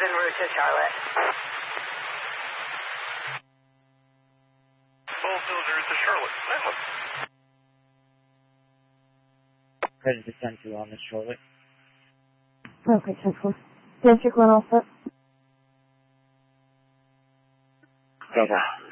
en route to Charlotte. Both those are to Charlotte. Silent. Ready to send to on this Charlotte. Okay, 10-4. District 1 all set. Delta.